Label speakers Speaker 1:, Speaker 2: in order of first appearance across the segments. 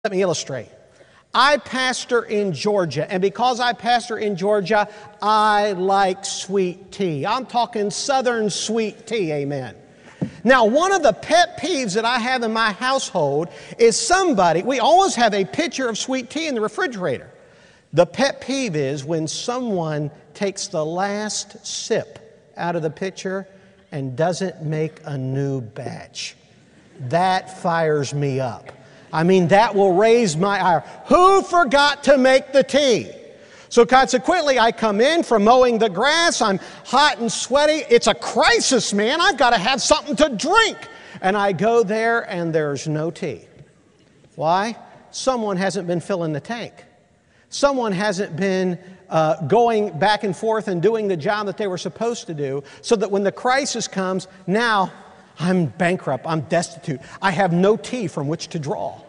Speaker 1: Let me illustrate. I pastor in Georgia, and because I pastor in Georgia, I like sweet tea. I'm talking Southern sweet tea, amen. Now, one of the pet peeves that I have in my household is we always have a pitcher of sweet tea in the refrigerator. The pet peeve is when someone takes the last sip out of the pitcher and doesn't make a new batch. That fires me up. I mean, that will raise my ire. Who forgot to make the tea? So consequently, I come in from mowing the grass. I'm hot and sweaty. It's a crisis, man. I've got to have something to drink. And I go there and there's no tea. Why? Someone hasn't been filling the tank. Someone hasn't been going back and forth and doing the job that they were supposed to do, so that when the crisis comes, now I'm bankrupt, I'm destitute, I have no tea from which to draw.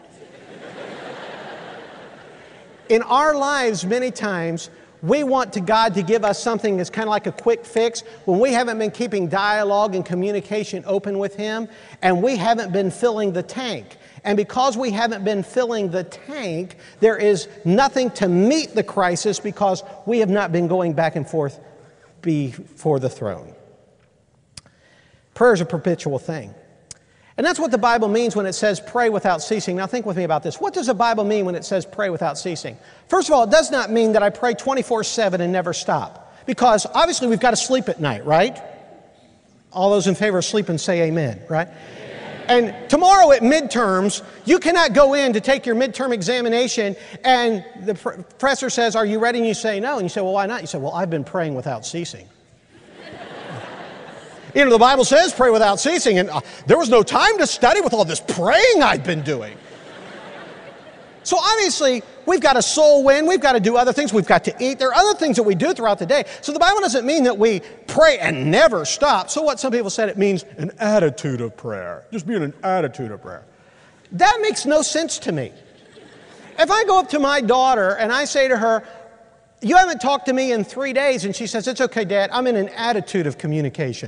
Speaker 1: In our lives, many times, we want God to give us something that's kind of like a quick fix when we haven't been keeping dialogue and communication open with Him, and we haven't been filling the tank. And because we haven't been filling the tank, there is nothing to meet the crisis because we have not been going back and forth before the throne. Prayer is a perpetual thing. And that's what the Bible means when it says pray without ceasing. Now think with me about this. What does the Bible mean when it says pray without ceasing? First of all, it does not mean that I pray 24/7 and never stop. Because obviously we've got to sleep at night, right? All those in favor of sleeping say amen, right? And tomorrow at midterms, you cannot go in to take your midterm examination and the professor says, "Are you ready?" And you say no. And you say, "Well, why not?" You say, "Well, I've been praying without ceasing." You know, the Bible says pray without ceasing, and there was no time to study with all this praying I'd been doing. So obviously, we've got a soul win, we've got to do other things, we've got to eat. There are other things that we do throughout the day. So the Bible doesn't mean that we pray and never stop. So what some people said, it means an attitude of prayer. Just being an attitude of prayer. That makes no sense to me. If I go up to my daughter and I say to her, "You haven't talked to me in 3 days," and she says, "It's okay, Dad, I'm in an attitude of communication."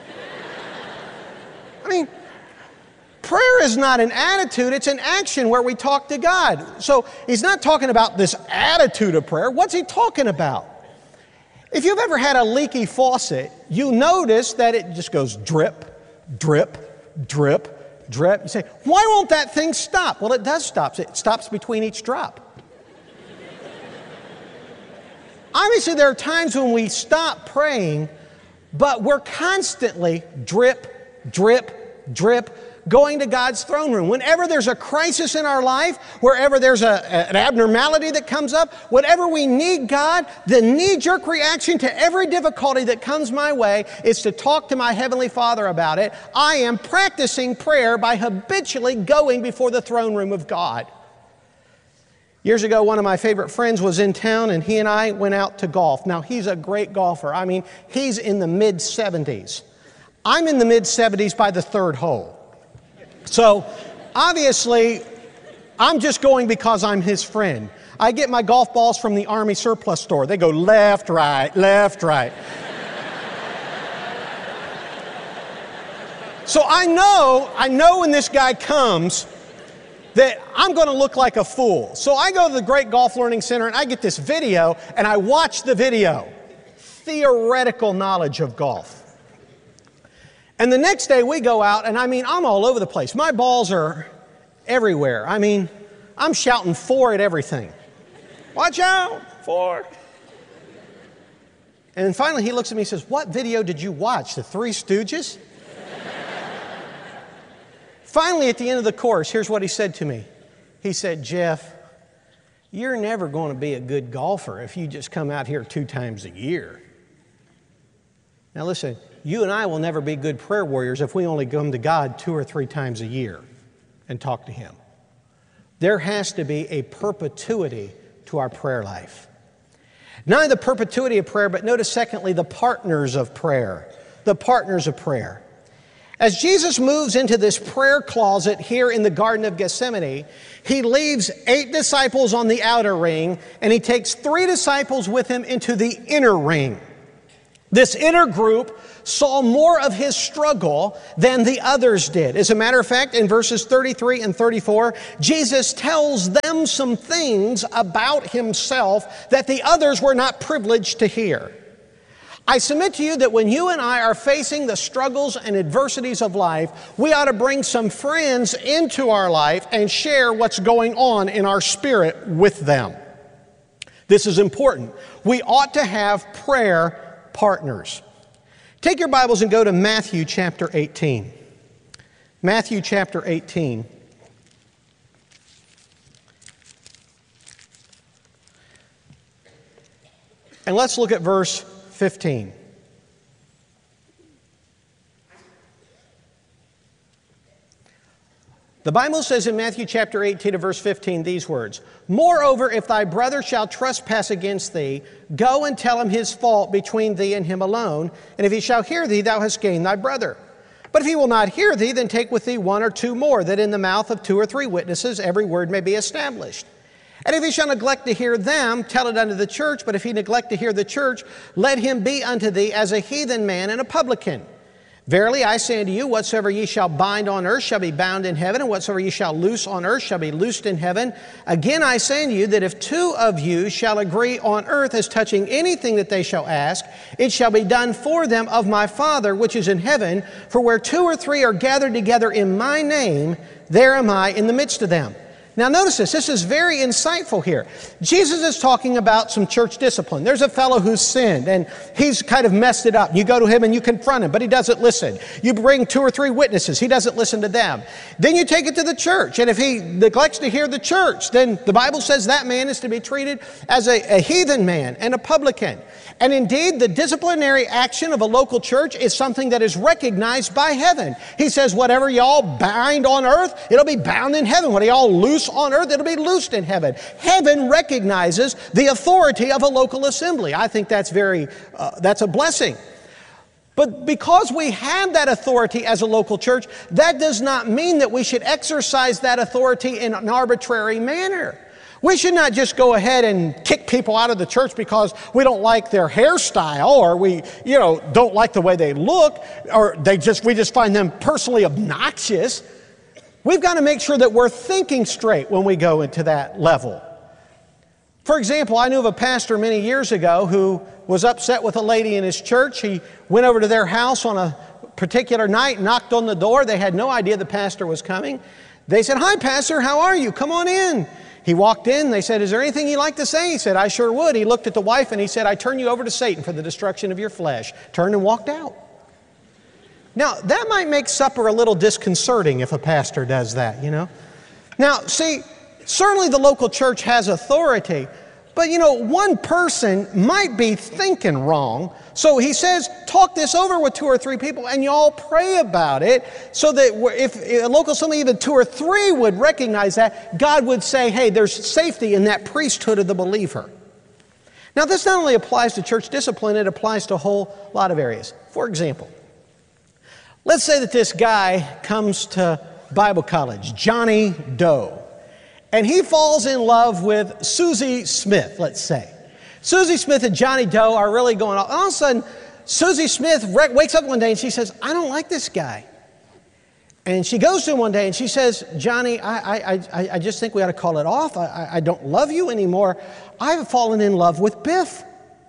Speaker 1: I mean, prayer is not an attitude, it's an action where we talk to God. So he's not talking about this attitude of prayer. What's he talking about? If you've ever had a leaky faucet, you notice that it just goes drip, drip, drip, drip. You say, "Why won't that thing stop?" Well, it does stop. It stops between each drop. Obviously, there are times when we stop praying, but we're constantly drip, drip, drip, going to God's throne room. Whenever there's a crisis in our life, wherever there's an abnormality that comes up, whatever we need God, the knee-jerk reaction to every difficulty that comes my way is to talk to my Heavenly Father about it. I am practicing prayer by habitually going before the throne room of God. Years ago, one of my favorite friends was in town, and he and I went out to golf. Now, he's a great golfer. I mean, he's in the mid-70s. I'm in the mid-70s by the third hole. So, obviously, I'm just going because I'm his friend. I get my golf balls from the Army surplus store. They go left, right, left, right. So I know when this guy comes that I'm going to look like a fool. So I go to the Great Golf Learning Center and I get this video and I watch the video. Theoretical knowledge of golf. And the next day we go out, and I mean, I'm all over the place. My balls are everywhere. I mean, I'm shouting "four" at everything. Watch out, "four." And then finally he looks at me and says, "What video did you watch? The Three Stooges?" Finally, at the end of the course, here's what he said to me. He said, "Jeff, you're never going to be a good golfer if you just come out here 2 times a year." Now listen, you and I will never be good prayer warriors if we only come to God 2 or 3 times a year and talk to Him. There has to be a perpetuity to our prayer life. Not only the perpetuity of prayer, but notice secondly, the partners of prayer. The partners of prayer. As Jesus moves into this prayer closet here in the Garden of Gethsemane, He leaves 8 disciples on the outer ring, and He takes 3 disciples with Him into the inner ring. This inner group saw more of his struggle than the others did. As a matter of fact, in verses 33 and 34, Jesus tells them some things about himself that the others were not privileged to hear. I submit to you that when you and I are facing the struggles and adversities of life, we ought to bring some friends into our life and share what's going on in our spirit with them. This is important. We ought to have prayer partners. Take your Bibles and go to Matthew chapter 18. Matthew chapter 18. And let's look at verse 15. The Bible says in Matthew chapter 18 verse 15 these words, "Moreover, if thy brother shall trespass against thee, go and tell him his fault between thee and him alone, and if he shall hear thee, thou hast gained thy brother. But if he will not hear thee, then take with thee one or two more, that in the mouth of two or three witnesses every word may be established. And if he shall neglect to hear them, tell it unto the church, but if he neglect to hear the church, let him be unto thee as a heathen man and a publican. Verily I say unto you, whatsoever ye shall bind on earth shall be bound in heaven, and whatsoever ye shall loose on earth shall be loosed in heaven. Again I say unto you, that if two of you shall agree on earth as touching anything that they shall ask, it shall be done for them of my Father which is in heaven. For where two or three are gathered together in my name, there am I in the midst of them." Now notice this. This is very insightful here. Jesus is talking about some church discipline. There's a fellow who's sinned and he's kind of messed it up. You go to him and you confront him, but he doesn't listen. You bring two or three witnesses. He doesn't listen to them. Then you take it to the church. And if he neglects to hear the church, then the Bible says that man is to be treated as a heathen man and a publican. And indeed, the disciplinary action of a local church is something that is recognized by heaven. He says, whatever y'all bind on earth, it'll be bound in heaven. What y'all loose on earth, it'll be loosed in heaven. Heaven recognizes the authority of a local assembly. I think that's a blessing. But because we have that authority as a local church, that does not mean that we should exercise that authority in an arbitrary manner. We should not just go ahead and kick people out of the church because we don't like their hairstyle, or we, don't like the way they look, or we just find them personally obnoxious. We've got to make sure that we're thinking straight when we go into that level. For example, I knew of a pastor many years ago who was upset with a lady in his church. He went over to their house on a particular night, knocked on the door. They had no idea the pastor was coming. They said, "Hi, Pastor, how are you? Come on in." He walked in. They said, "Is there anything you'd like to say?" He said, "I sure would." He looked at the wife and he said, "I turn you over to Satan for the destruction of your flesh." Turned and walked out. Now, that might make supper a little disconcerting if a pastor does that, Now, see, certainly the local church has authority, but, one person might be thinking wrong. So he says, talk this over with two or three people and y'all pray about it, so that if a local assembly, even two or three, would recognize that, God would say, hey, there's safety in that priesthood of the believer. Now, this not only applies to church discipline, it applies to a whole lot of areas. For example, let's say that this guy comes to Bible college, Johnny Doe, and he falls in love with Susie Smith, let's say. Susie Smith and Johnny Doe are really going on. All of a sudden, Susie Smith wakes up one day and she says, "I don't like this guy." And she goes to him one day and she says, "Johnny, I just think we ought to call it off. I don't love you anymore. I've fallen in love with Biff."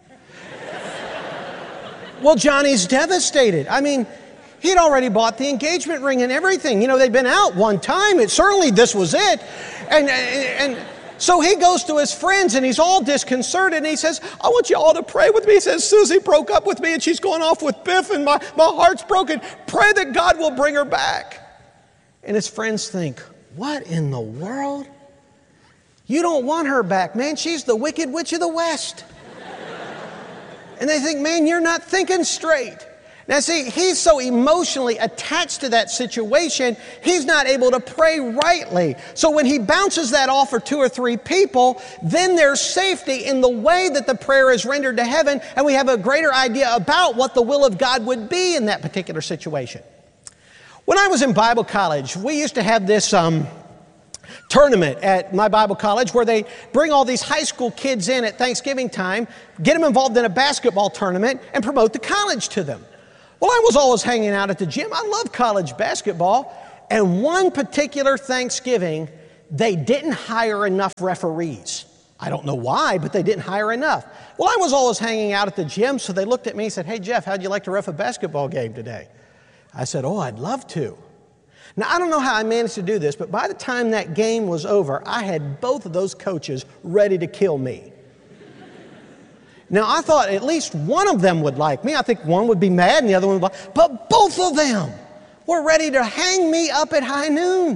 Speaker 1: Well, Johnny's devastated. I mean, he'd already bought the engagement ring and everything. They'd been out one time. This was it. And so he goes to his friends and he's all disconcerted and he says, "I want you all to pray with me." He says, "Susie broke up with me and she's going off with Biff and my heart's broken. Pray that God will bring her back." And his friends think, "What in the world? You don't want her back, man. She's the Wicked Witch of the West." And they think, "Man, you're not thinking straight." Now see, he's so emotionally attached to that situation, he's not able to pray rightly. So when he bounces that off for two or three people, then there's safety in the way that the prayer is rendered to heaven, and we have a greater idea about what the will of God would be in that particular situation. When I was in Bible college, we used to have this tournament at my Bible college where they bring all these high school kids in at Thanksgiving time, get them involved in a basketball tournament, and promote the college to them. Well, I was always hanging out at the gym. I love college basketball. And one particular Thanksgiving, they didn't hire enough referees. I don't know why, but they didn't hire enough. Well, I was always hanging out at the gym, so they looked at me and said, "Hey, Jeff, how'd you like to ref a basketball game today?" I said, "Oh, I'd love to." Now, I don't know how I managed to do this, but by the time that game was over, I had both of those coaches ready to kill me. Now, I thought at least one of them would like me. I think one would be mad and the other one would like, but both of them were ready to hang me up at high noon.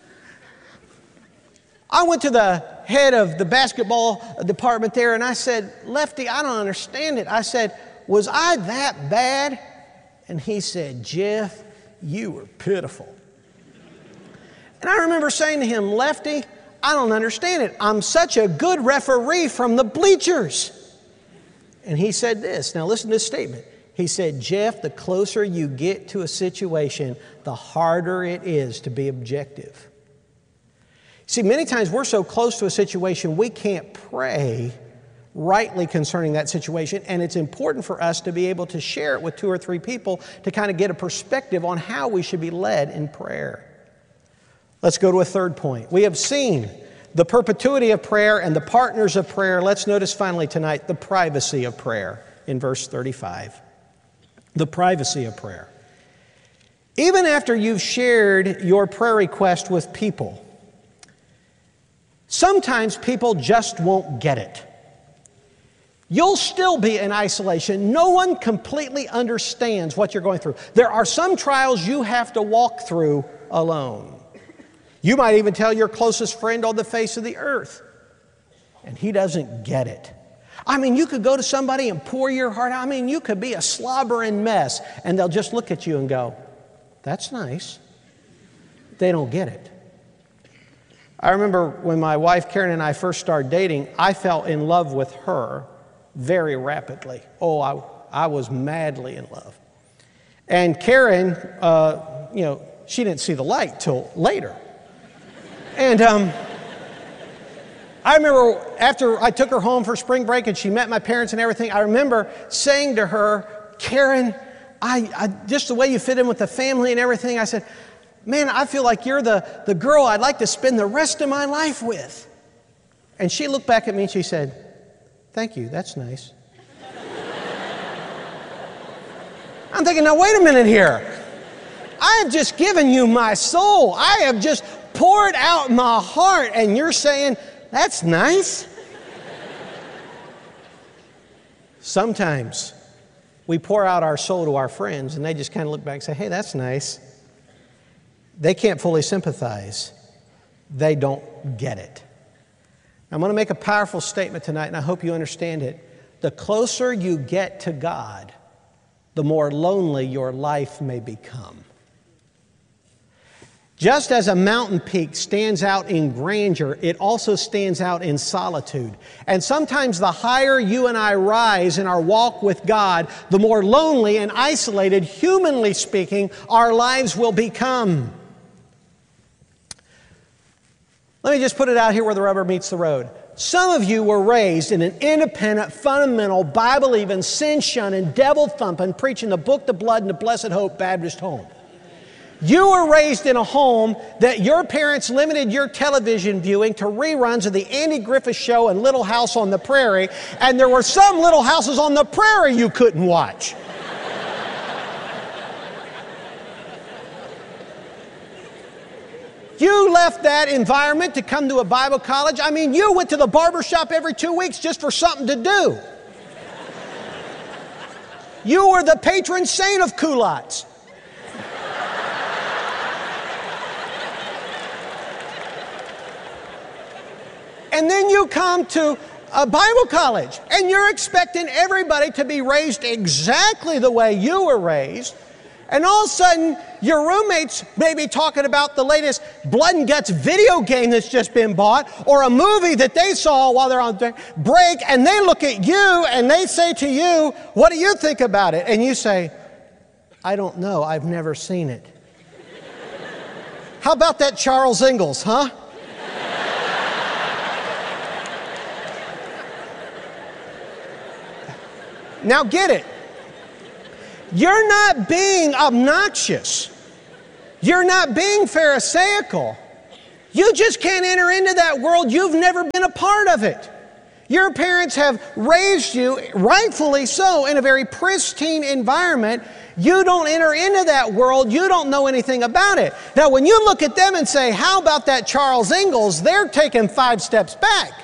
Speaker 1: I went to the head of the basketball department there and I said, "Lefty, I don't understand it." I said, "Was I that bad?" And he said, "Jeff, you were pitiful." And I remember saying to him, "Lefty, I don't understand it. I'm such a good referee from the bleachers." And he said this. Now listen to this statement. He said, "Jeff, the closer you get to a situation, the harder it is to be objective." See, many times we're so close to a situation we can't pray rightly concerning that situation, and it's important for us to be able to share it with 2 or 3 people to kind of get a perspective on how we should be led in prayer. Let's go to a third point. We have seen the perpetuity of prayer and the partners of prayer. Let's notice finally tonight the privacy of prayer in verse 35. The privacy of prayer. Even after you've shared your prayer request with people, sometimes people just won't get it. You'll still be in isolation. No one completely understands what you're going through. There are some trials you have to walk through alone. You might even tell your closest friend on the face of the earth, and he doesn't get it. I mean, you could go to somebody and pour your heart out. I mean, you could be a slobbering mess, and they'll just look at you and go, "That's nice." They don't get it. I remember when my wife Karen and I first started dating, I fell in love with her very rapidly. Oh, I was madly in love. And Karen, she didn't see the light till later. And I remember after I took her home for spring break and she met my parents and everything, I remember saying to her, "Karen, I just the way you fit in with the family and everything," I said, "Man, I feel like you're the girl I'd like to spend the rest of my life with." And she looked back at me and she said, "Thank you, that's nice." I'm thinking, now wait a minute here. I have just given you my soul. I have just poured out my heart, and you're saying, "That's nice"? Sometimes we pour out our soul to our friends, and they just kind of look back and say, "Hey, that's nice." They can't fully sympathize. They don't get it. I'm going to make a powerful statement tonight, and I hope you understand it. The closer you get to God, the more lonely your life may become. Just as a mountain peak stands out in grandeur, it also stands out in solitude. And sometimes the higher you and I rise in our walk with God, the more lonely and isolated, humanly speaking, our lives will become. Let me just put it out here where the rubber meets the road. Some of you were raised in an independent, fundamental, Bible-believing, sin-shunning, devil-thumping, preaching the book, the blood, and the blessed hope Baptist home. You were raised in a home that your parents limited your television viewing to reruns of the Andy Griffith Show and Little House on the Prairie, and there were some little houses on the prairie you couldn't watch. You left that environment to come to a Bible college. I mean, you went to the barber shop every 2 weeks just for something to do. You were the patron saint of culottes. And then you come to a Bible college, and you're expecting everybody to be raised exactly the way you were raised. And all of a sudden, your roommates may be talking about the latest blood and guts video game that's just been bought, or a movie that they saw while they're on break, and they look at you and they say to you, "What do you think about it?" And you say, "I don't know, I've never seen it." How about that Charles Ingalls, huh? Now get it. You're not being obnoxious. You're not being pharisaical. You just can't enter into that world. You've never been a part of it. Your parents have raised you, rightfully so, in a very pristine environment. You don't enter into that world. You don't know anything about it. Now, when you look at them and say, how about that Charles Ingalls? They're taking 5 steps back.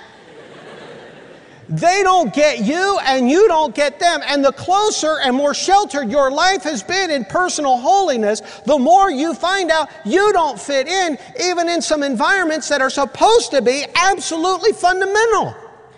Speaker 1: They don't get you and you don't get them. And the closer and more sheltered your life has been in personal holiness, the more you find out you don't fit in, even in some environments that are supposed to be absolutely fundamental.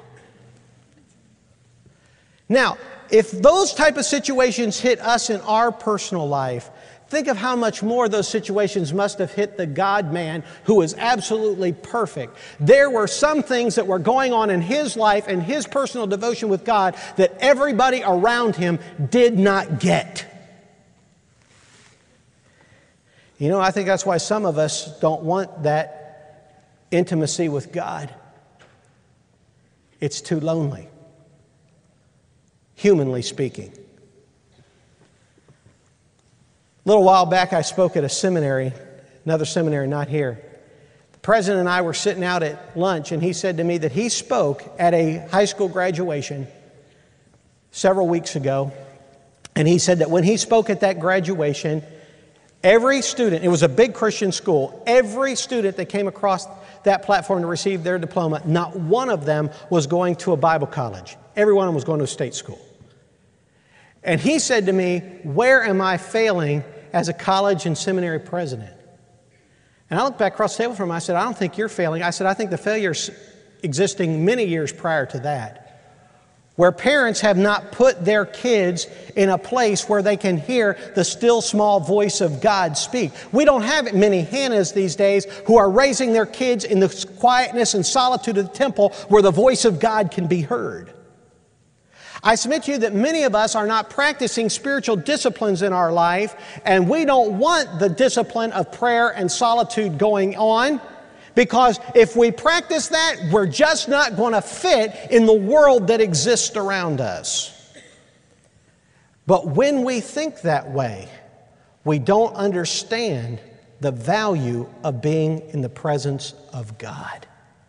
Speaker 1: Now, if those type of situations hit us in our personal life, think of how much more those situations must have hit the God-man who is absolutely perfect. There were some things that were going on in his life and his personal devotion with God that everybody around him did not get. You know, I think that's why some of us don't want that intimacy with God. It's too lonely, humanly speaking. A little while back, I spoke at a seminary, another seminary, not here. The president and I were sitting out at lunch, and he said to me that he spoke at a high school graduation several weeks ago. And he said that when he spoke at that graduation, every student, it was a big Christian school, every student that came across that platform to receive their diploma, not one of them was going to a Bible college. Every one of them was going to a state school. And he said to me, where am I failing as a college and seminary president? And I looked back across the table from him. I said, I don't think you're failing. I said, I think the failure's existing many years prior to that, where parents have not put their kids in a place where they can hear the still small voice of God speak. We don't have many Hannahs these days who are raising their kids in the quietness and solitude of the temple where the voice of God can be heard. I submit to you that many of us are not practicing spiritual disciplines in our life, and we don't want the discipline of prayer and solitude going on, because if we practice that, we're just not going to fit in the world that exists around us. But when we think that way, we don't understand the value of being in the presence of God.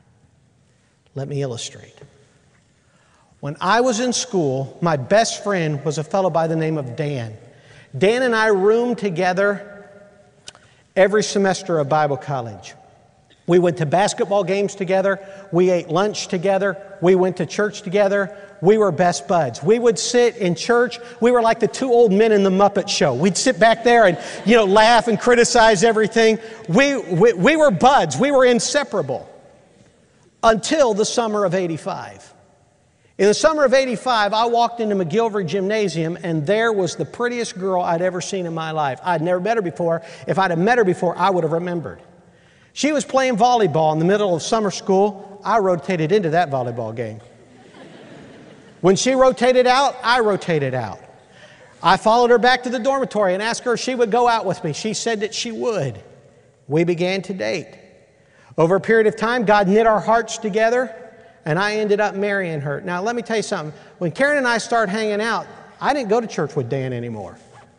Speaker 1: Let me illustrate. When I was in school, my best friend was a fellow by the name of Dan. Dan and I roomed together every semester of Bible college. We went to basketball games together. We ate lunch together. We went to church together. We were best buds. We would sit in church. We were like the 2 old men in the Muppet Show. We'd sit back there and, laugh and criticize everything. We were buds. We were inseparable until the summer of '85. In the summer of '85, I walked into McGilvery Gymnasium, and there was the prettiest girl I'd ever seen in my life. I'd never met her before. If I'd have met her before, I would have remembered. She was playing volleyball in the middle of summer school. I rotated into that volleyball game. When she rotated out, I rotated out. I followed her back to the dormitory and asked her if she would go out with me. She said that she would. We began to date. Over a period of time, God knit our hearts together, and I ended up marrying her. Now, let me tell you something. When Karen and I started hanging out, I didn't go to church with Dan anymore.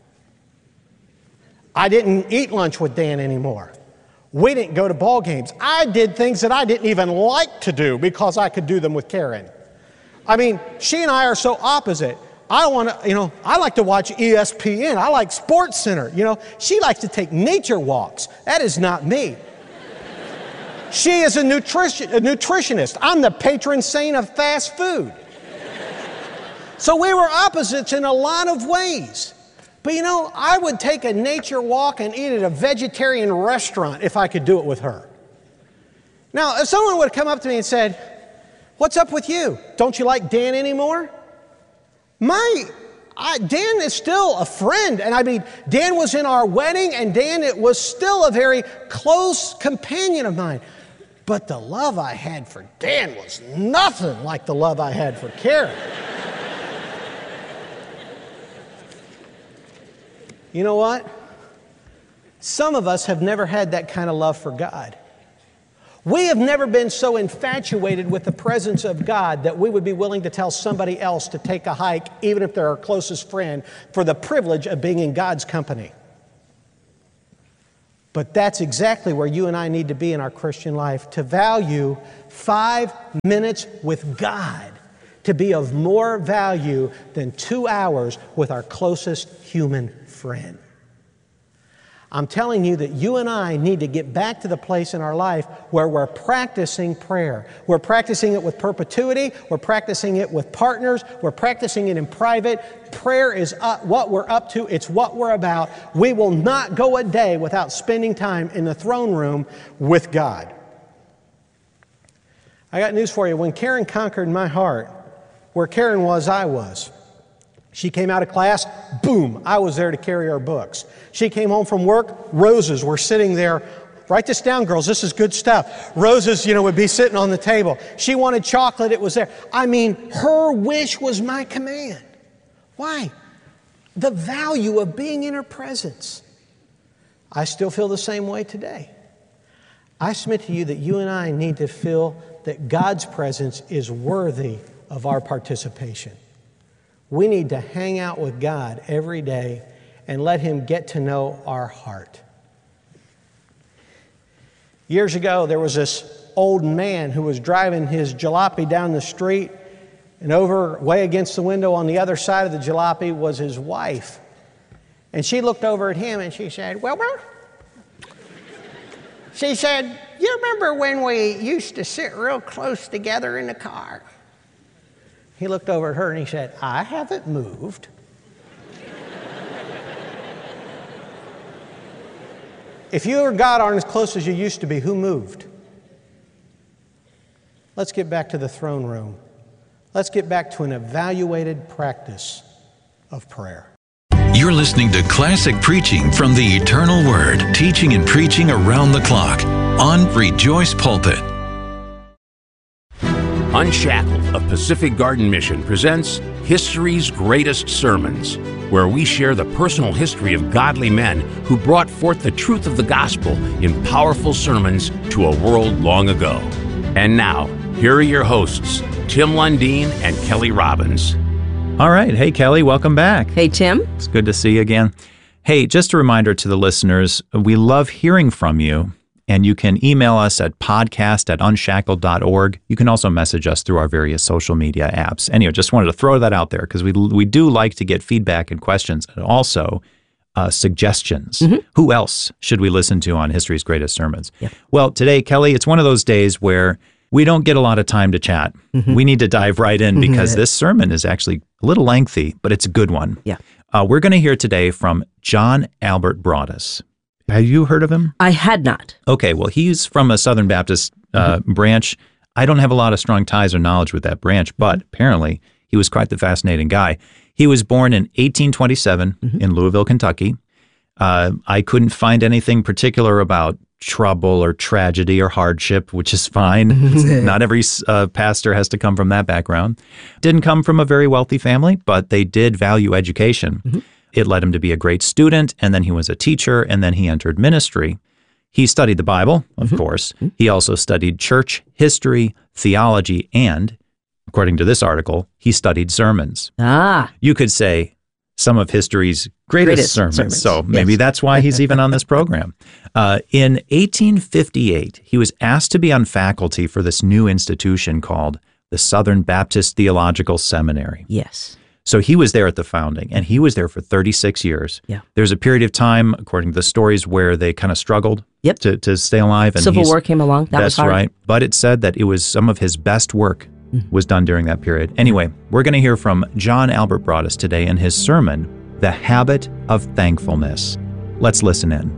Speaker 1: I didn't eat lunch with Dan anymore. We didn't go to ball games. I did things that I didn't even like to do because I could do them with Karen. I mean, she and I are so opposite. I like to watch ESPN. I like Sports Center. She likes to take nature walks. That is not me. She is a nutritionist. I'm the patron saint of fast food. So we were opposites in a lot of ways. But I would take a nature walk and eat at a vegetarian restaurant if I could do it with her. Now, if someone would have come up to me and said, "What's up with you? Don't you like Dan anymore?" Dan is still a friend. And Dan was in our wedding, and Dan was still a very close companion of mine. But the love I had for Dan was nothing like the love I had for Karen. You know what? Some of us have never had that kind of love for God. We have never been so infatuated with the presence of God that we would be willing to tell somebody else to take a hike, even if they're our closest friend, for the privilege of being in God's company. But that's exactly where you and I need to be in our Christian life, to value 5 minutes with God to be of more value than 2 hours with our closest human friend. I'm telling you that you and I need to get back to the place in our life where we're practicing prayer. We're practicing it with perpetuity. We're practicing it with partners. We're practicing it in private. Prayer is what we're up to. It's what we're about. We will not go a day without spending time in the throne room with God. I got news for you. When Karen conquered my heart, where Karen was, I was. She came out of class, boom, I was there to carry her books. She came home from work, roses were sitting there. Write this down, girls, this is good stuff. Roses, would be sitting on the table. She wanted chocolate, it was there. I mean, her wish was my command. Why? The value of being in her presence. I still feel the same way today. I submit to you that you and I need to feel that God's presence is worthy of our participation. We need to hang out with God every day and let Him get to know our heart. Years ago, there was this old man who was driving his jalopy down the street, and over way against the window on the other side of the jalopy was his wife. And she looked over at him and she said, "Wilbur?" She said, "You remember when we used to sit real close together in the car?" He looked over at her and he said, "I haven't moved." If you or God aren't as close as you used to be, who moved? Let's get back to the throne room. Let's get back to an evaluated practice of prayer.
Speaker 2: You're listening to classic preaching from the Eternal Word, teaching and preaching around the clock on Rejoice Pulpit.
Speaker 3: Unshackled of Pacific Garden Mission presents History's Greatest Sermons, where we share the personal history of godly men who brought forth the truth of the gospel in powerful sermons to a world long ago. And now, here are your hosts, Tim Lundeen and Kelly Robbins.
Speaker 4: All right. Hey, Kelly, welcome back.
Speaker 5: Hey, Tim.
Speaker 4: It's good to see you again. Hey, just a reminder to the listeners, we love hearing from you. And you can email us at podcast@unshackled.org. You can also message us through our various social media apps. Anyway, just wanted to throw that out there because we do like to get feedback and questions and also suggestions. Mm-hmm. Who else should we listen to on History's Greatest Sermons? Yeah. Well, today, Kelly, it's one of those days where we don't get a lot of time to chat. Mm-hmm. We need to dive right in because this sermon is actually a little lengthy, but it's a good one.
Speaker 5: Yeah.
Speaker 4: We're going to hear today from John Albert Broadus. Have you heard of him?
Speaker 5: I had not.
Speaker 4: Okay, well, he's from a Southern Baptist branch. I don't have a lot of strong ties or knowledge with that branch, but apparently he was quite the fascinating guy. He was born in 1827 in Louisville, Kentucky. I couldn't find anything particular about trouble or tragedy or hardship, which is fine. Not every pastor has to come from that background. Didn't come from a very wealthy family, but they did value education. It led him to be a great student, and then he was a teacher, and then he entered ministry. He studied the Bible, of course. He also studied church history, theology, and, according to this article, he studied sermons. You could say some of history's greatest sermons. So maybe that's why he's even on this program. In 1858, he was asked to be on faculty for this new institution called the Southern Baptist Theological Seminary.
Speaker 5: Yes.
Speaker 4: So he was there at the founding, and he was there for 36 years.
Speaker 5: Yeah.
Speaker 4: There's a period of time, according to the stories, where they kind of struggled to stay alive. And
Speaker 5: Civil War came along. That was hard.
Speaker 4: That's right. But it said that it was some of his best work was done during that period. Anyway, we're going to hear from John Albert Broadus today in his sermon, The Habit of Thankfulness. Let's listen in.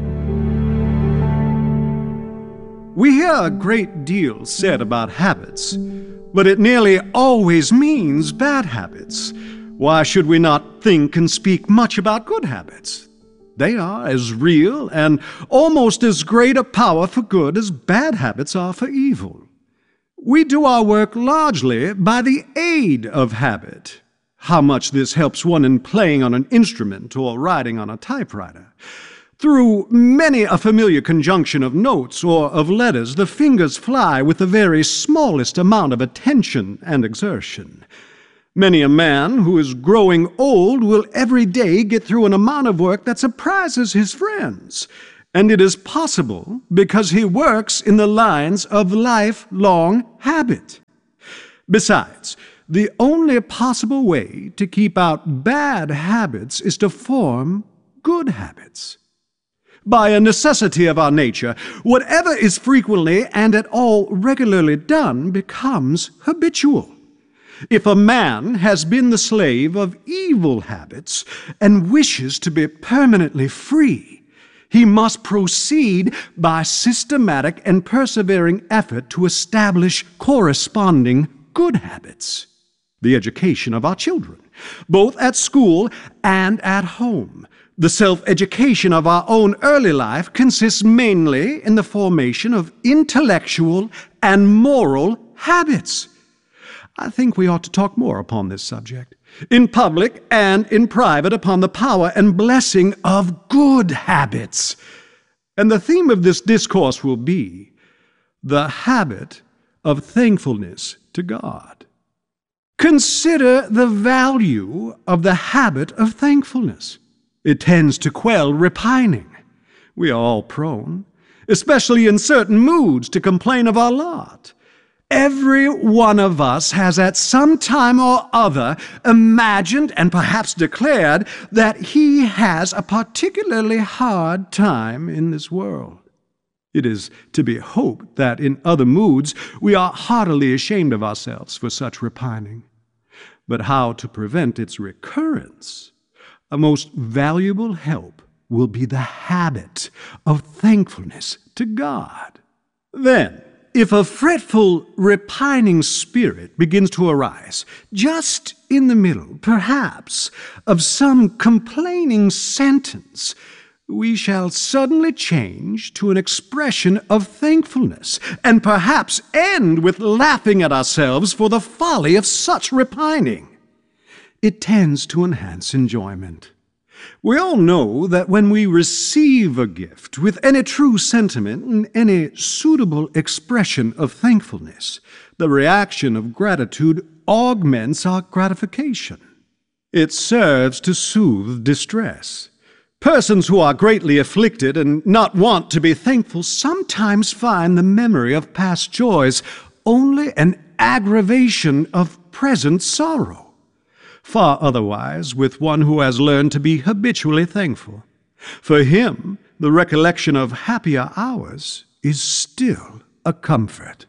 Speaker 6: We hear a great deal said about habits, but it nearly always means bad habits. Why should we not think and speak much about good habits? They are as real and almost as great a power for good as bad habits are for evil. We do our work largely by the aid of habit. How much this helps one in playing on an instrument or writing on a typewriter. Through many a familiar conjunction of notes or of letters, the fingers fly with the very smallest amount of attention and exertion. Many a man who is growing old will every day get through an amount of work that surprises his friends. And it is possible because he works in the lines of lifelong habit. Besides, the only possible way to keep out bad habits is to form good habits. By a necessity of our nature, whatever is frequently and at all regularly done becomes habitual. If a man has been the slave of evil habits and wishes to be permanently free, he must proceed by systematic and persevering effort to establish corresponding good habits. The education of our children, both at school and at home, the self-education of our own early life consists mainly in the formation of intellectual and moral habits. I think we ought to talk more upon this subject, in public and in private, upon the power and blessing of good habits. And the theme of this discourse will be the habit of thankfulness to God. Consider the value of the habit of thankfulness. It tends to quell repining. We are all prone, especially in certain moods, to complain of our lot. Every one of us has at some time or other imagined and perhaps declared that he has a particularly hard time in this world. It is to be hoped that in other moods we are heartily ashamed of ourselves for such repining. But how to prevent its recurrence? A most valuable help will be the habit of thankfulness to God. Then, if a fretful, repining spirit begins to arise, just in the middle, perhaps, of some complaining sentence, we shall suddenly change to an expression of thankfulness, and perhaps end with laughing at ourselves for the folly of such repining. It tends to enhance enjoyment. We all know that when we receive a gift with any true sentiment and any suitable expression of thankfulness, the reaction of gratitude augments our gratification. It serves to soothe distress. Persons who are greatly afflicted and not wont to be thankful sometimes find the memory of past joys only an aggravation of present sorrow. Far otherwise with one who has learned to be habitually thankful. For him, the recollection of happier hours is still a comfort.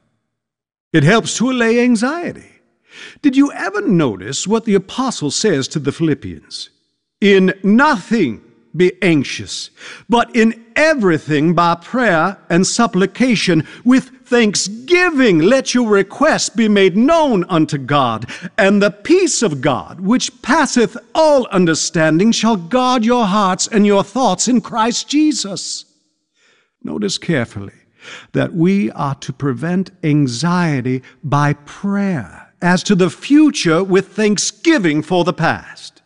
Speaker 6: It helps to allay anxiety. Did you ever notice what the apostle says to the Philippians? In nothing be anxious, but in everything by prayer and supplication with thanksgiving let your requests be made known unto God, and the peace of God, which passeth all understanding, shall guard your hearts and your thoughts in Christ Jesus. Notice carefully that we are to prevent anxiety by prayer as to the future with thanksgiving for the past.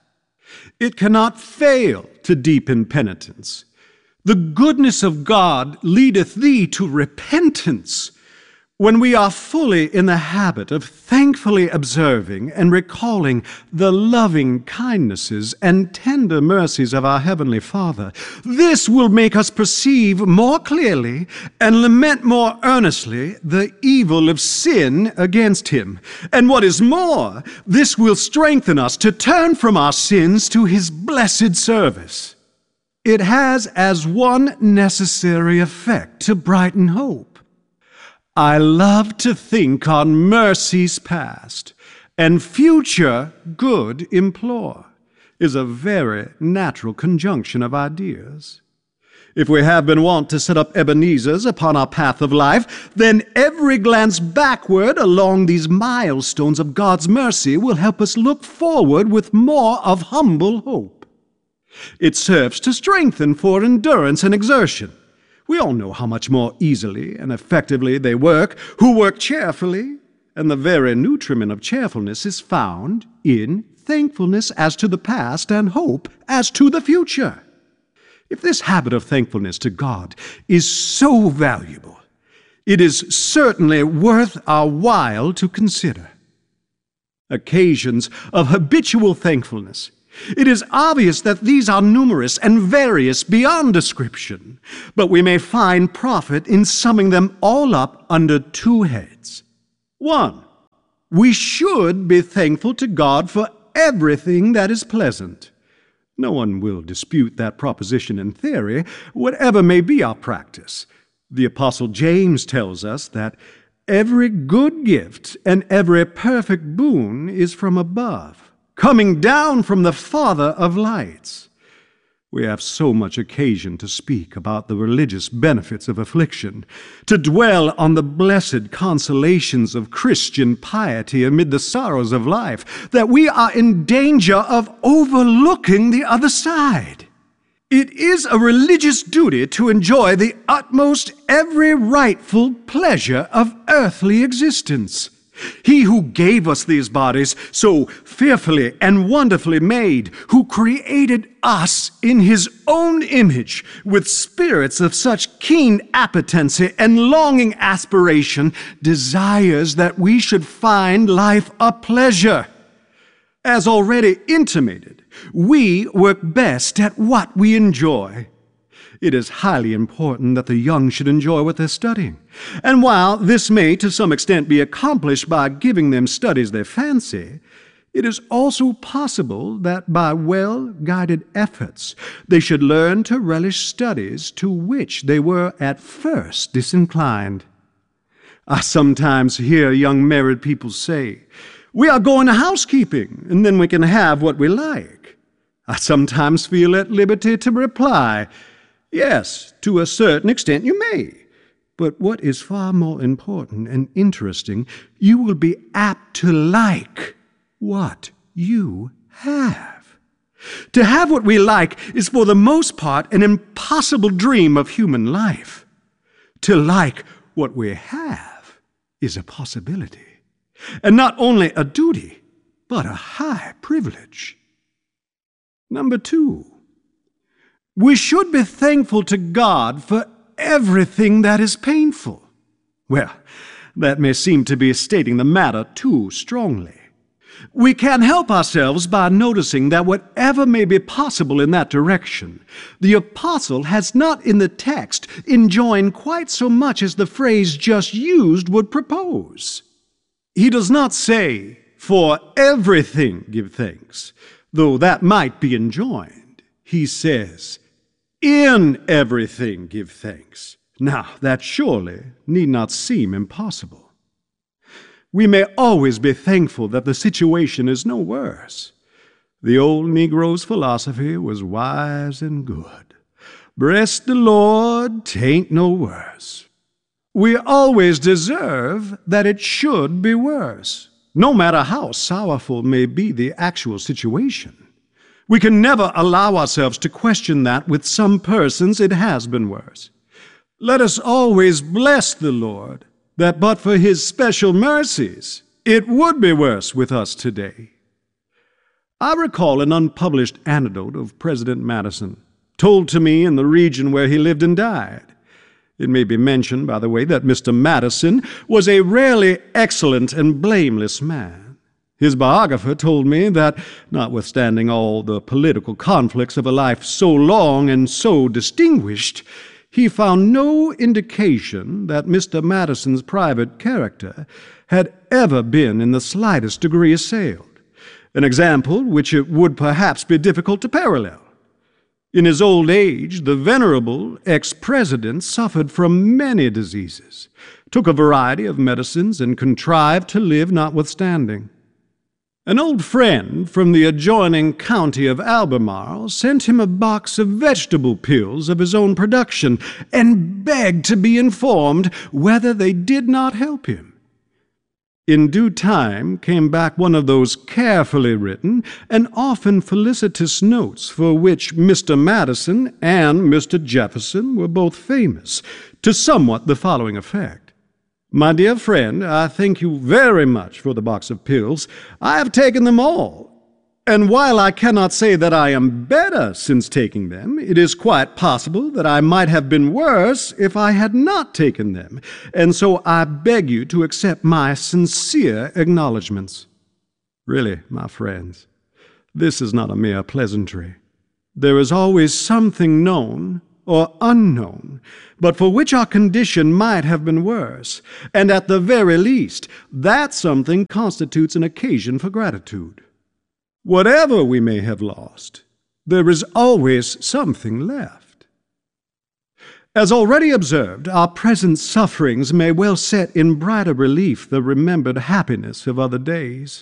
Speaker 6: It cannot fail to deepen penitence. The goodness of God leadeth thee to repentance. When we are fully in the habit of thankfully observing and recalling the loving kindnesses and tender mercies of our Heavenly Father, this will make us perceive more clearly and lament more earnestly the evil of sin against Him. And what is more, this will strengthen us to turn from our sins to His blessed service. It has as one necessary effect to brighten hope. I love to think on mercies past, and future good implore, is a very natural conjunction of ideas. If we have been wont to set up Ebenezers upon our path of life, then every glance backward along these milestones of God's mercy will help us look forward with more of humble hope. It serves to strengthen for endurance and exertion. We all know how much more easily and effectively they work who work cheerfully, and the very nutriment of cheerfulness is found in thankfulness as to the past and hope as to the future. If this habit of thankfulness to God is so valuable, it is certainly worth our while to consider. Occasions of habitual thankfulness. It is obvious that these are numerous and various beyond description, but we may find profit in summing them all up under two heads. 1. We should be thankful to God for everything that is pleasant. No one will dispute that proposition in theory, whatever may be our practice. The Apostle James tells us that every good gift and every perfect boon is from above, coming down from the Father of lights. We have so much occasion to speak about the religious benefits of affliction, to dwell on the blessed consolations of Christian piety amid the sorrows of life, that we are in danger of overlooking the other side. It is a religious duty to enjoy the utmost every rightful pleasure of earthly existence. He who gave us these bodies, so fearfully and wonderfully made, who created us in his own image, with spirits of such keen appetency and longing aspiration, desires that we should find life a pleasure. As already intimated, we work best at what we enjoy. It is highly important that the young should enjoy what they're studying. And while this may to some extent be accomplished by giving them studies they fancy, it is also possible that by well-guided efforts they should learn to relish studies to which they were at first disinclined. I sometimes hear young married people say, "We are going to housekeeping, and then we can have what we like." I sometimes feel at liberty to reply, "Yes, to a certain extent you may. But what is far more important and interesting, you will be apt to like what you have." To have what we like is for the most part an impossible dream of human life. To like what we have is a possibility, and not only a duty, but a high privilege. Number 2. We should be thankful to God for everything that is painful. Well, that may seem to be stating the matter too strongly. We can't help ourselves by noticing that whatever may be possible in that direction, the apostle has not in the text enjoined quite so much as the phrase just used would propose. He does not say, "For everything give thanks," though that might be enjoined. He says, "In everything give thanks." Now, that surely need not seem impossible. We may always be thankful that the situation is no worse. The old Negro's philosophy was wise and good. "Bless the Lord, 'tain't no worse." We always deserve that it should be worse, no matter how sorrowful may be the actual situation. We can never allow ourselves to question that with some persons it has been worse. Let us always bless the Lord, that but for his special mercies, it would be worse with us today. I recall an unpublished anecdote of President Madison, told to me in the region where he lived and died. It may be mentioned, by the way, that Mr. Madison was a rarely excellent and blameless man. His biographer told me that, notwithstanding all the political conflicts of a life so long and so distinguished, he found no indication that Mr. Madison's private character had ever been in the slightest degree assailed, an example which it would perhaps be difficult to parallel. In his old age, the venerable ex-president suffered from many diseases, took a variety of medicines, and contrived to live notwithstanding. An old friend from the adjoining county of Albemarle sent him a box of vegetable pills of his own production and begged to be informed whether they did not help him. In due time came back one of those carefully written and often felicitous notes for which Mr. Madison and Mr. Jefferson were both famous, to somewhat the following effect. "My dear friend, I thank you very much for the box of pills. I have taken them all, And while I cannot say that I am better since taking them, it is quite possible that I might have been worse if I had not taken them. And so I beg you to accept my sincere acknowledgments. Really, my friends, this is not a mere pleasantry. There is always something known or unknown, but for which our condition might have been worse, and at the very least, that something constitutes an occasion for gratitude. Whatever we may have lost, there is always something left. As already observed, our present sufferings may well set in brighter relief the remembered happiness of other days.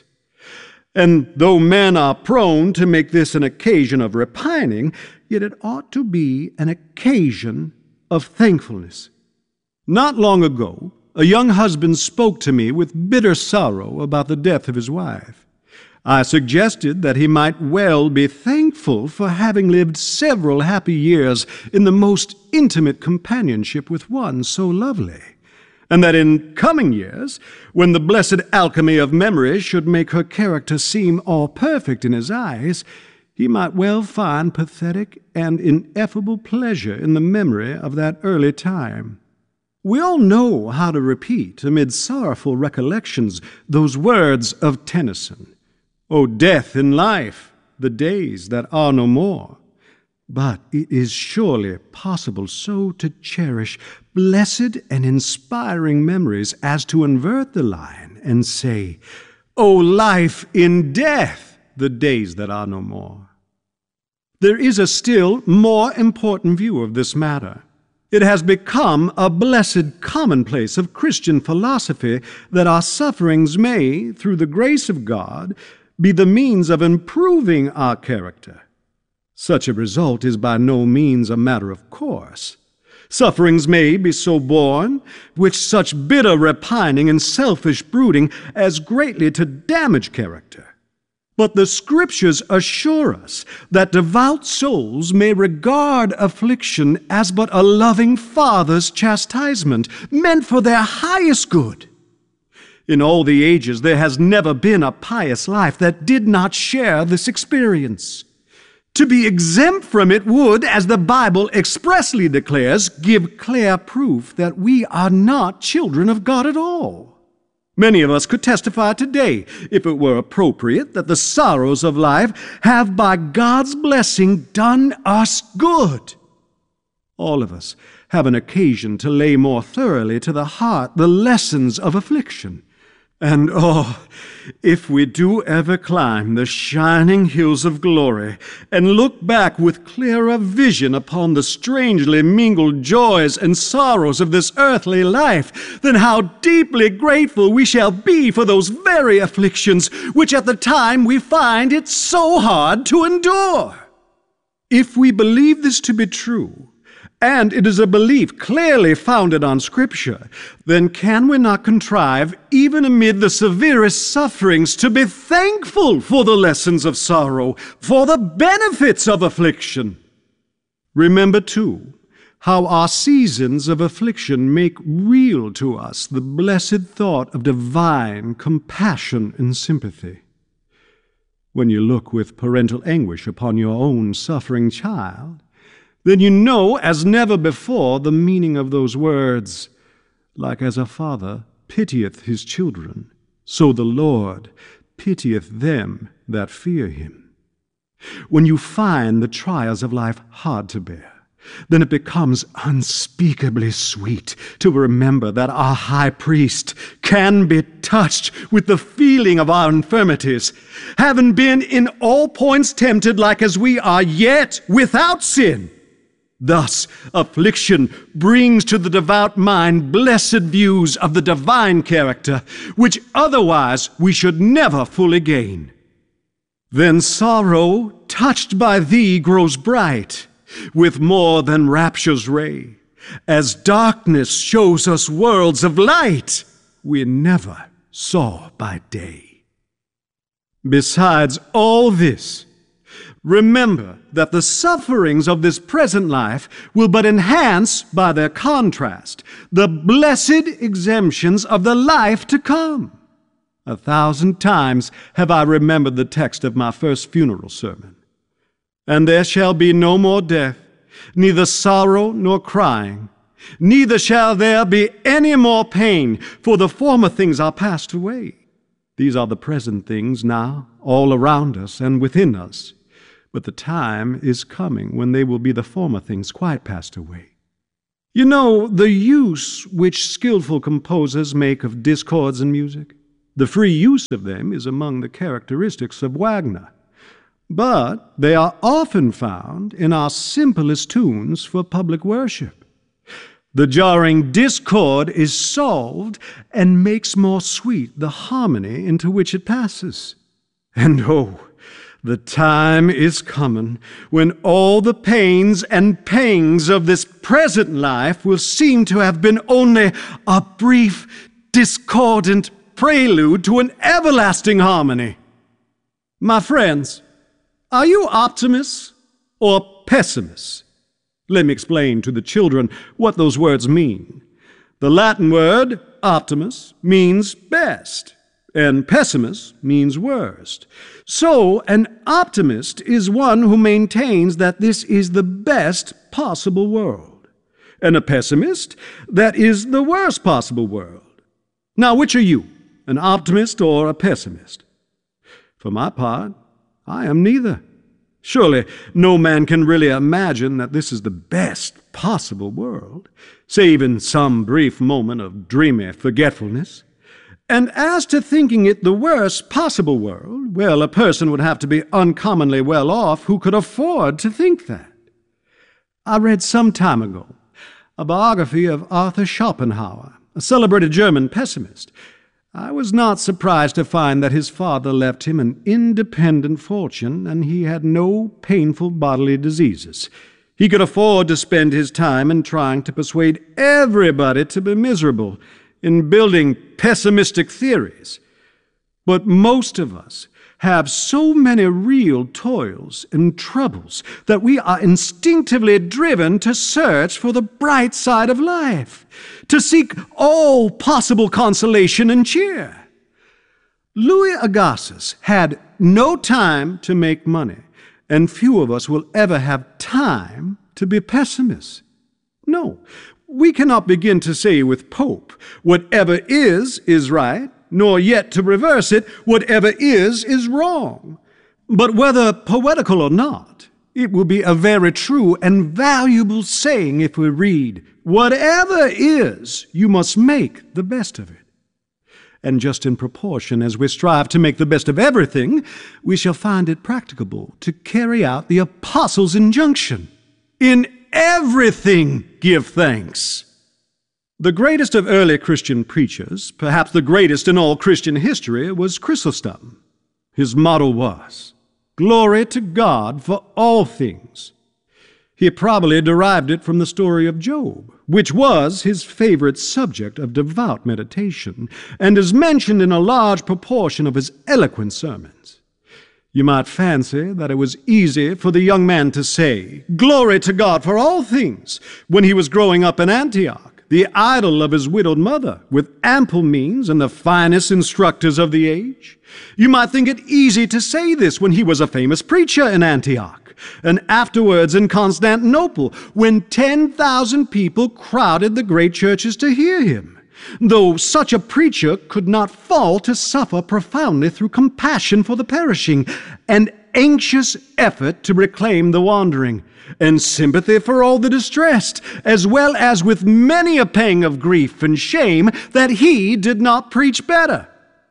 Speaker 6: And though men are prone to make this an occasion of repining, yet it ought to be an occasion of thankfulness. Not long ago, a young husband spoke to me with bitter sorrow about the death of his wife. I suggested that he might well be thankful for having lived several happy years in the most intimate companionship with one so lovely, and that in coming years, when the blessed alchemy of memory should make her character seem all perfect in his eyes, he might well find pathetic and ineffable pleasure in the memory of that early time. We all know how to repeat, amid sorrowful recollections, those words of Tennyson, "O death in life, the days that are no more." But it is surely possible so to cherish blessed and inspiring memories as to invert the line and say, "O life in death, the days that are no more." There is a still more important view of this matter. It has become a blessed commonplace of Christian philosophy that our sufferings may, through the grace of God, be the means of improving our character. Such a result is by no means a matter of course. Sufferings may be so borne, which such bitter repining and selfish brooding as greatly to damage character. But the Scriptures assure us that devout souls may regard affliction as but a loving Father's chastisement, meant for their highest good. In all the ages, there has never been a pious life that did not share this experience. To be exempt from it would, as the Bible expressly declares, give clear proof that we are not children of God at all. Many of us could testify today, if it were appropriate, that the sorrows of life have by God's blessing done us good. All of us have an occasion to lay more thoroughly to the heart the lessons of affliction. And oh, if we do ever climb the shining hills of glory and look back with clearer vision upon the strangely mingled joys and sorrows of this earthly life, then how deeply grateful we shall be for those very afflictions which at the time we find it so hard to endure. If we believe this to be true, and it is a belief clearly founded on Scripture, then can we not contrive, even amid the severest sufferings, to be thankful for the lessons of sorrow, for the benefits of affliction? Remember, too, how our seasons of affliction make real to us the blessed thought of divine compassion and sympathy. When you look with parental anguish upon your own suffering child, then you know as never before the meaning of those words, "Like as a father pitieth his children, so the Lord pitieth them that fear him." When you find the trials of life hard to bear, then it becomes unspeakably sweet to remember that our high priest can be touched with the feeling of our infirmities, having been in all points tempted like as we are, yet without sin. Thus, affliction brings to the devout mind blessed views of the divine character, which otherwise we should never fully gain. Then sorrow, touched by thee, grows bright, with more than rapture's ray, as darkness shows us worlds of light we never saw by day. Besides all this, remember that the sufferings of this present life will but enhance, by their contrast, the blessed exemptions of the life to come. 1,000 times have I remembered the text of my first funeral sermon. And there shall be no more death, neither sorrow nor crying, neither shall there be any more pain, for the former things are passed away. These are the present things now, all around us and within us. But the time is coming when they will be the former things quite passed away. You know, the use which skillful composers make of discords in music, the free use of them is among the characteristics of Wagner. But they are often found in our simplest tunes for public worship. The jarring discord is solved and makes more sweet the harmony into which it passes. And oh, the time is coming when all the pains and pangs of this present life will seem to have been only a brief, discordant prelude to an everlasting harmony. My friends, are you optimists or pessimists? Let me explain to the children what those words mean. The Latin word optimus means best, and pessimist means worst. So, an optimist is one who maintains that this is the best possible world, and a pessimist that is the worst possible world. Now, which are you, an optimist or a pessimist? For my part, I am neither. Surely no man can really imagine that this is the best possible world, save in some brief moment of dreamy forgetfulness. And as to thinking it the worst possible world, well, a person would have to be uncommonly well off who could afford to think that. I read some time ago a biography of Arthur Schopenhauer, a celebrated German pessimist. I was not surprised to find that his father left him an independent fortune and he had no painful bodily diseases. He could afford to spend his time in trying to persuade everybody to be miserable, in building pessimistic theories. But most of us have so many real toils and troubles that we are instinctively driven to search for the bright side of life, to seek all possible consolation and cheer. Louis Agassiz had no time to make money, and few of us will ever have time to be pessimists. No, we cannot begin to say with Pope, whatever is right, nor yet to reverse it, whatever is wrong. But whether poetical or not, it will be a very true and valuable saying if we read, whatever is, you must make the best of it. And just in proportion as we strive to make the best of everything, we shall find it practicable to carry out the Apostles' injunction. In everything give thanks. The greatest of early Christian preachers, perhaps the greatest in all Christian history, was Chrysostom. His motto was, "Glory to God for all things." He probably derived it from the story of Job, which was his favorite subject of devout meditation, and is mentioned in a large proportion of his eloquent sermons. You might fancy that it was easy for the young man to say, "Glory to God for all things," when he was growing up in Antioch, the idol of his widowed mother, with ample means and the finest instructors of the age. You might think it easy to say this when he was a famous preacher in Antioch, and afterwards in Constantinople, when 10,000 people crowded the great churches to hear him, though such a preacher could not fail to suffer profoundly through compassion for the perishing, and anxious effort to reclaim the wandering, and sympathy for all the distressed, as well as with many a pang of grief and shame that he did not preach better.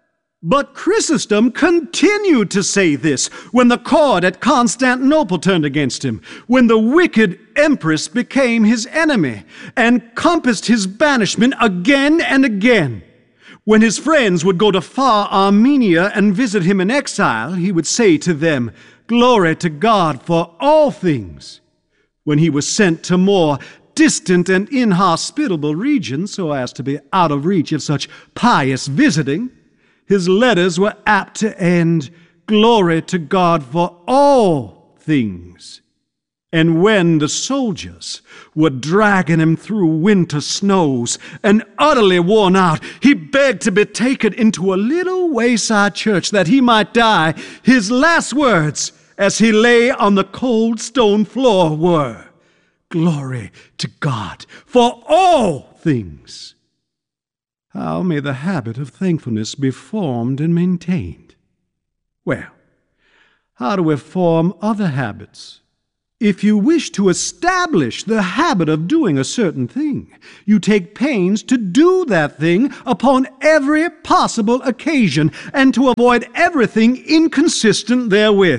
Speaker 6: But Chrysostom continued to say this when the court at Constantinople turned against him, when the wicked empress became his enemy, and compassed his banishment again and again. When his friends would go to far Armenia and visit him in exile, he would say to them, "Glory to God for all things." When he was sent to more distant and inhospitable regions so as to be out of reach of such pious visiting, his letters were apt to end, "Glory to God for all things." And when the soldiers were dragging him through winter snows and utterly worn out, he begged to be taken into a little wayside church that he might die. His last words as he lay on the cold stone floor were, "Glory to God for all things." How may the habit of thankfulness be formed and maintained? Well, how do we form other habits? If you wish to establish the habit of doing a certain thing, you take pains to do that thing upon every possible occasion and to avoid everything inconsistent therewith.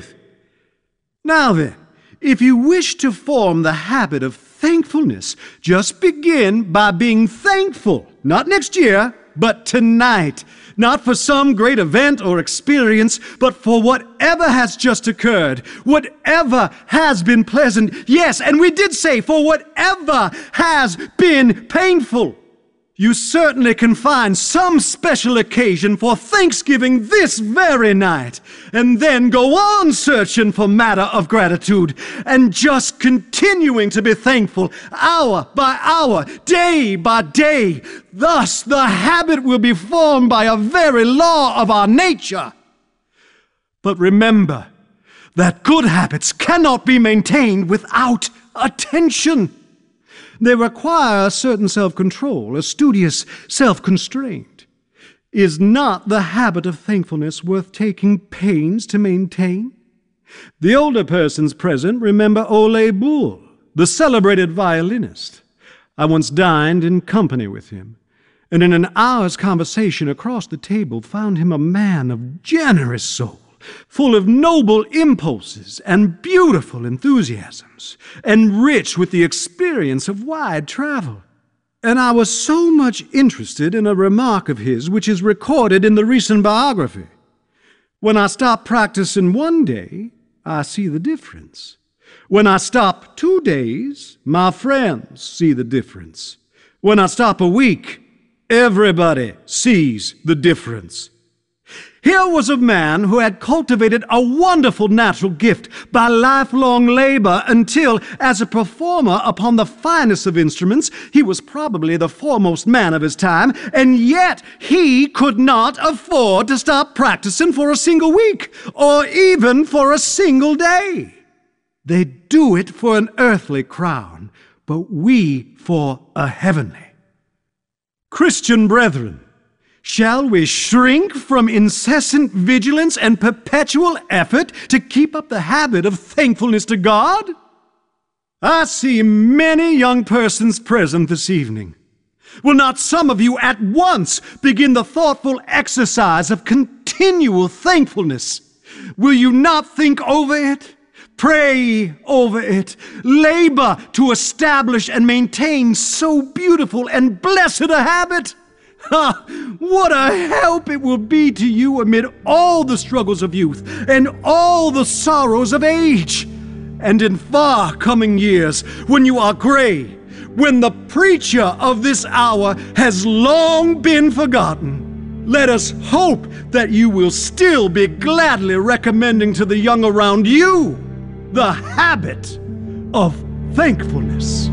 Speaker 6: Now then, if you wish to form the habit of thankfulness, just begin by being thankful, not next year, but tonight. Not for some great event or experience, but for whatever has just occurred, whatever has been pleasant. Yes, and we did say for whatever has been painful. You certainly can find some special occasion for thanksgiving this very night, and then go on searching for matter of gratitude, and just continuing to be thankful hour by hour, day by day. Thus the habit will be formed by a very law of our nature. But remember that good habits cannot be maintained without attention. They require a certain self-control, a studious self-constraint. Is not the habit of thankfulness worth taking pains to maintain? The older persons present remember Ole Bull, the celebrated violinist. I once dined in company with him, and in an hour's conversation across the table found him a man of generous soul, full of noble impulses and beautiful enthusiasms, and rich with the experience of wide travel. And I was so much interested in a remark of his which is recorded in the recent biography. When I stop practicing one day, I see the difference. When I stop 2 days, my friends see the difference. When I stop a week, everybody sees the difference. Here was a man who had cultivated a wonderful natural gift by lifelong labor until, as a performer upon the finest of instruments, he was probably the foremost man of his time, and yet he could not afford to stop practicing for a single week, or even for a single day. They do it for an earthly crown, but we for a heavenly. Christian brethren, shall we shrink from incessant vigilance and perpetual effort to keep up the habit of thankfulness to God? I see many young persons present this evening. Will not some of you at once begin the thoughtful exercise of continual thankfulness? Will you not think over it? Pray over it. Labor to establish and maintain so beautiful and blessed a habit? What a help it will be to you amid all the struggles of youth and all the sorrows of age. And in far coming years, when you are gray, when the preacher of this hour has long been forgotten, let us hope that you will still be gladly recommending to the young around you the habit of thankfulness.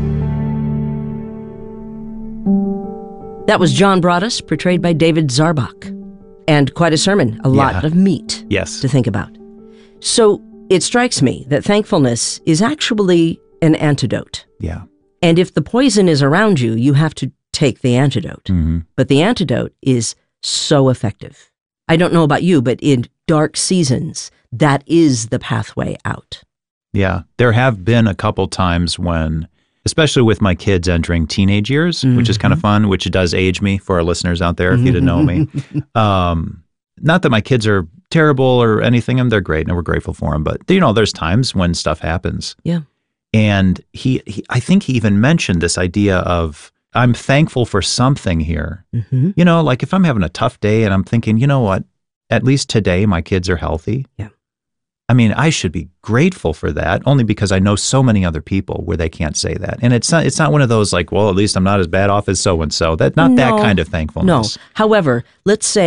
Speaker 5: That was John Broadus, portrayed by David Zarbach. And quite a sermon, a lot of meat to think about. So it strikes me that thankfulness is actually an antidote.
Speaker 4: Yeah.
Speaker 5: And if the poison is around you, you have to take the antidote. Mm-hmm. But the antidote is so effective. I don't know about you, but in dark seasons, that is the pathway out.
Speaker 4: Yeah. There have been a couple times when, especially with my kids entering teenage years, which is kind of fun, which does age me for our listeners out there, if you didn't know me. Not that my kids are terrible or anything, and they're great, and we're grateful for them. But, you know, there's times when stuff happens.
Speaker 5: Yeah.
Speaker 4: And I think he even mentioned this idea of, I'm thankful for something here. Mm-hmm. You know, like if I'm having a tough day and I'm thinking, you know what, at least today my kids are healthy.
Speaker 5: Yeah.
Speaker 4: I mean, I should be grateful for that, only because I know so many other people where they can't say that. And it's not one of those like, well, at least I'm not as bad off as so-and-so. That kind of thankfulness.
Speaker 5: No. However, let's say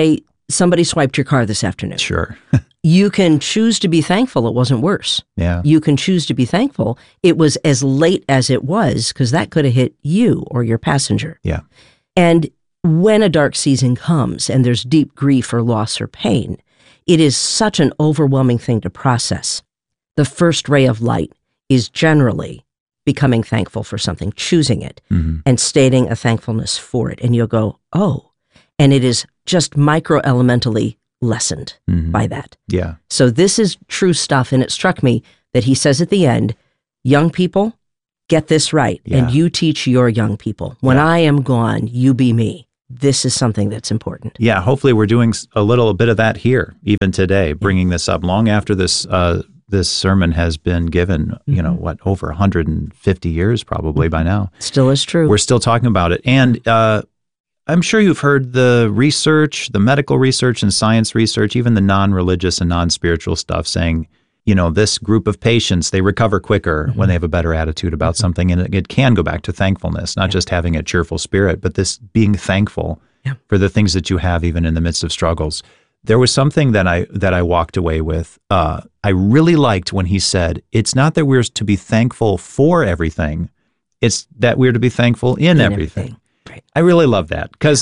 Speaker 5: somebody swiped your car this afternoon.
Speaker 4: Sure.
Speaker 5: You can choose to be thankful it wasn't worse.
Speaker 4: Yeah.
Speaker 5: You can choose to be thankful it was as late as it was, because that could have hit you or your passenger.
Speaker 4: Yeah.
Speaker 5: And when a dark season comes and there's deep grief or loss or pain, it is such an overwhelming thing to process. The first ray of light is generally becoming thankful for something, choosing it, and stating a thankfulness for it. And you'll go, oh, and it is just micro-elementally lessened by that.
Speaker 4: Yeah.
Speaker 5: So this is true stuff, and it struck me that he says at the end, young people, get this right, and you teach your young people. When I am gone, you be me. This is something that's important.
Speaker 4: Yeah, hopefully we're doing a little bit of that here, even today, bringing this up long after this this sermon has been given, over 150 years probably by now.
Speaker 5: Still is true.
Speaker 4: We're still talking about it. And I'm sure you've heard the research, the medical research and science research, even the non-religious and non-spiritual stuff saying, this group of patients, they recover quicker when they have a better attitude about something. And it can go back to thankfulness, not just having a cheerful spirit, but this being thankful for the things that you have even in the midst of struggles. There was something that I walked away with. I really liked when he said, it's not that we're to be thankful for everything. It's that we're to be thankful in everything.
Speaker 5: Right.
Speaker 4: I really love that because,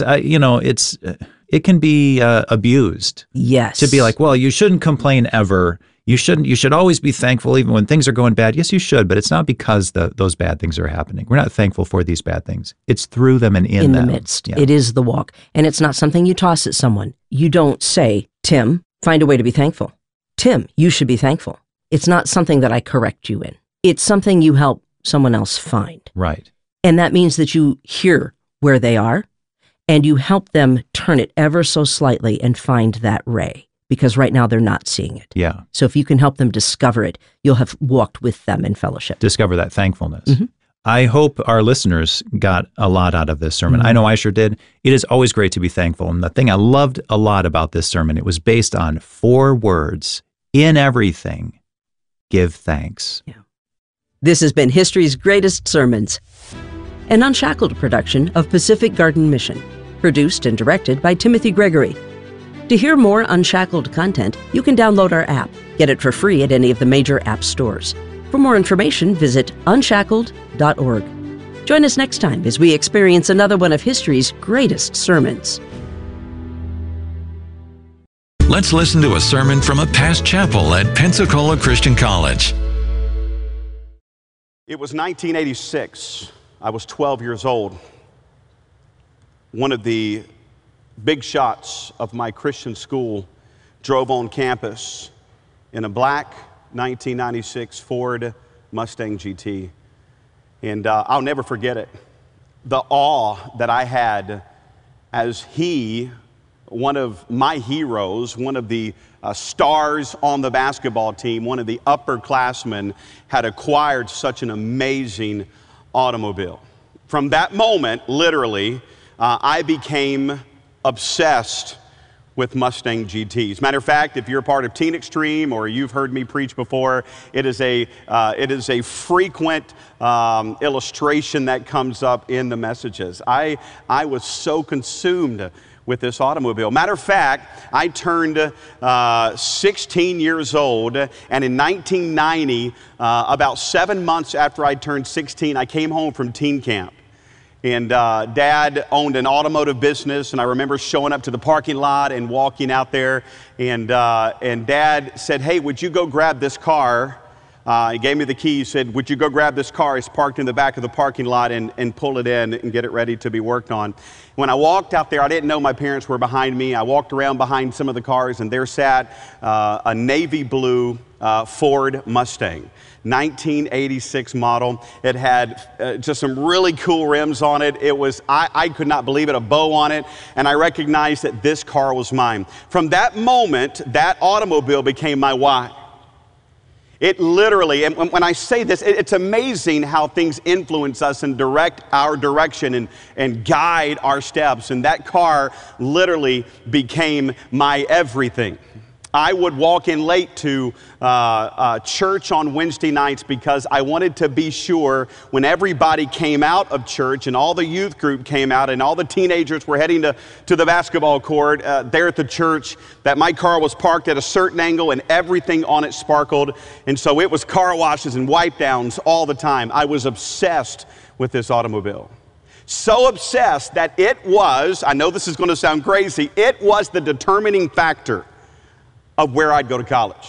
Speaker 4: it can be abused.
Speaker 5: Yes.
Speaker 4: To be like, well, you shouldn't complain ever. You should always be thankful even when things are going bad. Yes, you should, but it's not because those bad things are happening. We're not thankful for these bad things. It's through them and in them.
Speaker 5: In the midst. Yeah. It is the walk. And it's not something you toss at someone. You don't say, Tim, find a way to be thankful. Tim, you should be thankful. It's not something that I correct you in. It's something you help someone else find.
Speaker 4: Right.
Speaker 5: And that means that you hear where they are and you help them turn it ever so slightly and find that ray. Because right now they're not seeing it.
Speaker 4: Yeah.
Speaker 5: So if you can help them discover it, you'll have walked with them in fellowship.
Speaker 4: Discover that thankfulness. I hope our listeners got a lot out of this sermon. I know I sure did. It is always great to be thankful. And the thing I loved a lot about this sermon, it was based on 4 words. In everything, give thanks.
Speaker 5: Yeah. This has been History's Greatest Sermons, an Unshackled production of Pacific Garden Mission, produced and directed by Timothy Gregory. To hear more Unshackled content, you can download our app. Get it for free at any of the major app stores. For more information, visit unshackled.org. Join us next time as we experience another one of history's greatest sermons.
Speaker 2: Let's listen to a sermon from a past chapel at Pensacola Christian College.
Speaker 7: It was 1986. I was 12 years old. One of the big shots of my Christian school drove on campus in a black 1996 Ford Mustang GT. And I'll never forget it. The awe that I had as one of my heroes, one of the stars on the basketball team, one of the upperclassmen, had acquired such an amazing automobile. From that moment, literally, I became obsessed with Mustang GTs. Matter of fact, if you're a part of Teen Extreme or you've heard me preach before, it is a frequent illustration that comes up in the messages. I was so consumed with this automobile. Matter of fact, I turned 16 years old, and in 1990, about 7 months after I turned 16, I came home from teen camp. And Dad owned an automotive business, and I remember showing up to the parking lot and walking out there, and Dad said, "Hey, would you go grab this car?" He gave me the key. He said, "Would you go grab this car? It's parked in the back of the parking lot and pull it in and get it ready to be worked on." When I walked out there, I didn't know my parents were behind me. I walked around behind some of the cars, and there sat a navy blue Ford Mustang. 1986 model. It had just some really cool rims on it. It was, I could not believe it, a bow on it, and I recognized that this car was mine. From that moment, that automobile became my why. It literally, and when I say this, it's amazing how things influence us and direct our direction and guide our steps, and that car literally became my everything. I would walk in late to church on Wednesday nights because I wanted to be sure when everybody came out of church and all the youth group came out and all the teenagers were heading to the basketball court there at the church, that my car was parked at a certain angle and everything on it sparkled. And so it was car washes and wipe downs all the time. I was obsessed with this automobile. So obsessed that it was, I know this is going to sound crazy, it was the determining factor of where I'd go to college.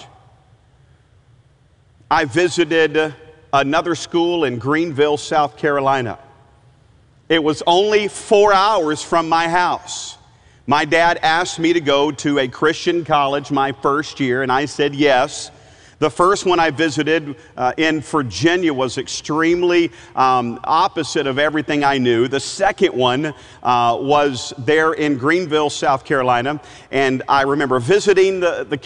Speaker 7: I visited another school in Greenville, South Carolina. It was only 4 hours from my house. My dad asked me to go to a Christian college my first year, and I said yes. The first one I visited in Virginia was extremely opposite of everything I knew. The second one was there in Greenville, South Carolina, and I remember visiting the